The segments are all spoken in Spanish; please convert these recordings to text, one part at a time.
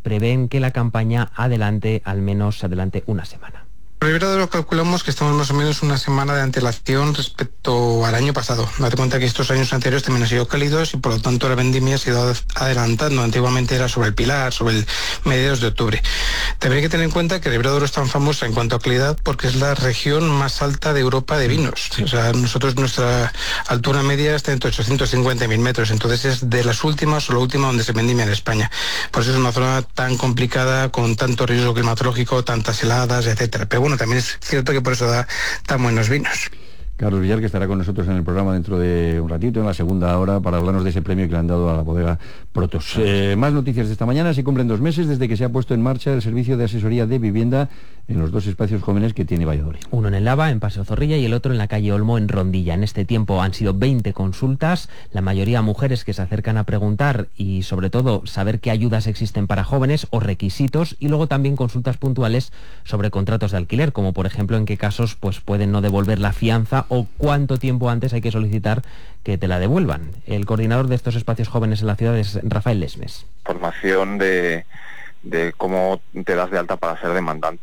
prevén que la campaña adelante una semana. Primero lo calculamos que estamos más o menos una semana de antelación respecto al año pasado. Date cuenta que estos años anteriores también han sido cálidos y por lo tanto la vendimia se ha ido adelantando. Antiguamente era sobre el Pilar, sobre el mediados de octubre. También hay que tener en cuenta que Ribera de Duero es tan famosa en cuanto a calidad porque es la región más alta de Europa de vinos. O sea, nuestra altura media está entre 850.000 metros, entonces es de las últimas o la última donde se vendimia en España. Por eso es una zona tan complicada, con tanto riesgo climatológico, tantas heladas, etcétera. Pero bueno, también es cierto que por eso da tan buenos vinos. Carlos Villar, que estará con nosotros en el programa dentro de un ratito, en la segunda hora, para hablarnos de ese premio que le han dado a la bodega Protos. Más noticias de esta mañana. Se cumplen 2 meses desde que se ha puesto en marcha el servicio de asesoría de vivienda en los 2 espacios jóvenes que tiene Valladolid. Uno en el Lava, en Paseo Zorrilla, y el otro en la calle Olmo, en Rondilla. En este tiempo han sido 20 consultas, la mayoría mujeres que se acercan a preguntar y sobre todo saber qué ayudas existen para jóvenes o requisitos, y luego también consultas puntuales sobre contratos de alquiler, como por ejemplo en qué casos pues pueden no devolver la fianza o cuánto tiempo antes hay que solicitar que te la devuelvan. El coordinador de estos espacios jóvenes en la ciudad es Rafael Lesmes. Formación de cómo te das de alta para ser demandante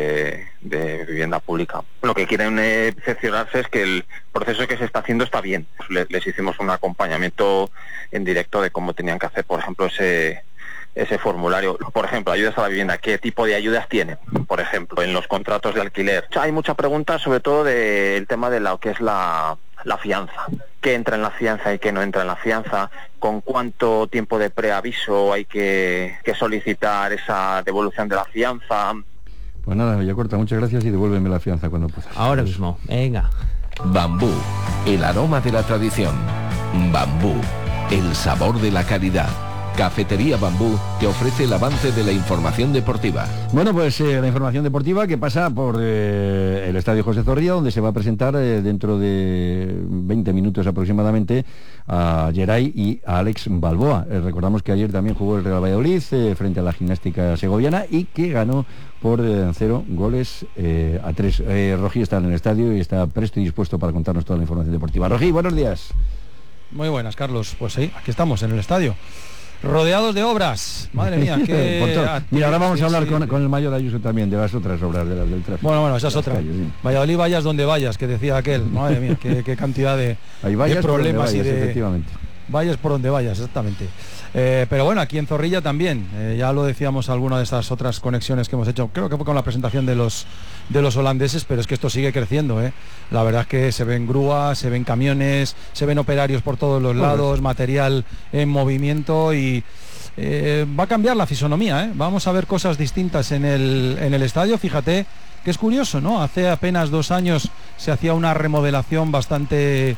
de vivienda pública. Lo que quieren cerciorarse es que el proceso que se está haciendo está bien. Les hicimos un acompañamiento en directo de cómo tenían que hacer, por ejemplo, ese formulario. Por ejemplo, ayudas a la vivienda, ¿qué tipo de ayudas tienen? Por ejemplo, en los contratos de alquiler. Hay mucha pregunta sobre todo del tema de lo que es la fianza. ¿Qué entra en la fianza y qué no entra en la fianza? ¿Con cuánto tiempo de preaviso hay que solicitar esa devolución de la fianza? Pues nada, Villacorta, muchas gracias y devuélveme la fianza cuando puedas. Ahora mismo, venga. Bambú, el aroma de la tradición. Bambú, el sabor de la calidad. Cafetería Bambú te ofrece el avance de la información deportiva. Bueno, pues la información deportiva que pasa por el Estadio José Zorrilla, donde se va a presentar dentro de 20 minutos aproximadamente a Geray y a Alex Balboa. Recordamos que ayer también jugó el Real Valladolid frente a la Gimnástica Segoviana y que ganó por 0 goles a 3. Rogi está en el estadio y está presto y dispuesto para contarnos toda la información deportiva. Rogi, buenos días. Muy buenas, Carlos. Pues sí, aquí estamos en el estadio. Rodeados de obras, madre mía, Mira, ahora vamos a hablar con el mayor Ayuso también de las otras obras del tráfico. Bueno, esa es otra. Calles, sí. Valladolid, vayas donde vayas, que decía aquel. Madre mía, qué cantidad de problemas y de efectivamente. Vayas por donde vayas, exactamente. Pero bueno, aquí en Zorrilla también, ya lo decíamos alguna de estas otras conexiones que hemos hecho, creo que fue con la presentación de los holandeses, pero es que esto sigue creciendo, La verdad es que se ven grúas, se ven camiones, se ven operarios por todos los lados, material en movimiento y va a cambiar la fisonomía, Vamos a ver cosas distintas en el estadio. Fíjate que es curioso, ¿no? Hace apenas 2 años se hacía una remodelación bastante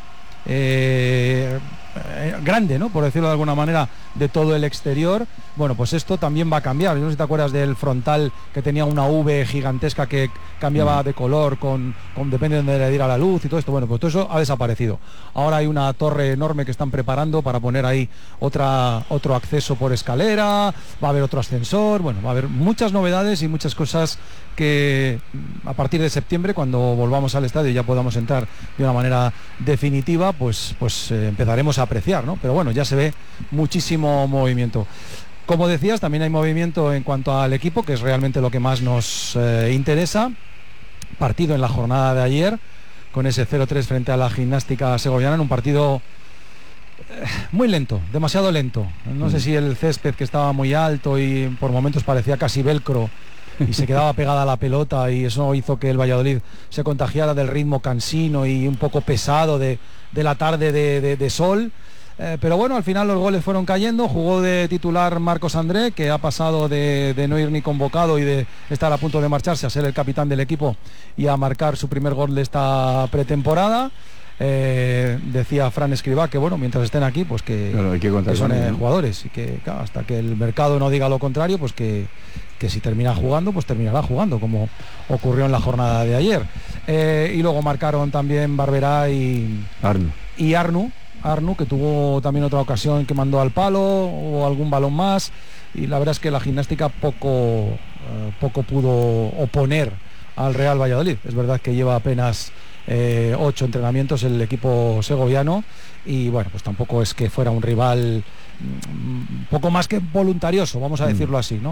grande, ¿no? Por decirlo de alguna manera, de todo el exterior. Bueno, pues esto también va a cambiar. Yo no sé si te acuerdas del frontal que tenía una V gigantesca que cambiaba de color con depende de donde le diera la luz y todo esto. Bueno, pues todo eso ha desaparecido. Ahora hay una torre enorme que están preparando para poner ahí otro acceso por escalera, va a haber otro ascensor. Bueno, va a haber muchas novedades y muchas cosas que a partir de septiembre, cuando volvamos al estadio y ya podamos entrar de una manera definitiva, pues empezaremos a apreciar, ¿no? Pero bueno, ya se ve muchísimo movimiento. Como decías, también hay movimiento en cuanto al equipo, que es realmente lo que más nos interesa. Partido en la jornada de ayer, con ese 0-3 frente a la Gimnástica Segoviana, en un partido muy lento, demasiado lento. No sé si el césped, que estaba muy alto y por momentos parecía casi velcro y se quedaba pegada a la pelota, y eso hizo que el Valladolid se contagiara del ritmo cansino y un poco pesado de la tarde de sol. Pero bueno, al final los goles fueron cayendo. Jugó de titular Marcos André, que ha pasado de no ir ni convocado y de estar a punto de marcharse a ser el capitán del equipo y a marcar su primer gol de esta pretemporada. Decía Fran Escribá que bueno, mientras estén aquí, pues que son jugadores, y que claro, hasta que el mercado no diga lo contrario, pues que si termina jugando, pues terminará jugando, como ocurrió en la jornada de ayer. Y luego marcaron también Barberá y Arnu, que tuvo también otra ocasión que mandó al palo o algún balón más, y la verdad es que la Gimnástica poco pudo oponer al Real Valladolid. Es verdad que lleva apenas 8 entrenamientos el equipo segoviano, y bueno, pues tampoco es que fuera un rival poco más que voluntarioso, vamos a decirlo así, ¿no?